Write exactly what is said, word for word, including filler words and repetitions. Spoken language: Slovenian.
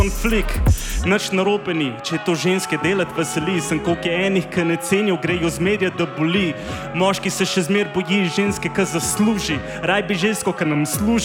konflikt, nič narobe ni, če je to ženske delati veseli. Sem koliko je enih, ki ne cenijo, grejo zmerja, da boli. Moški se še zmer boji ženske, ki zasluži. Raj bi žensko, ki nam služi.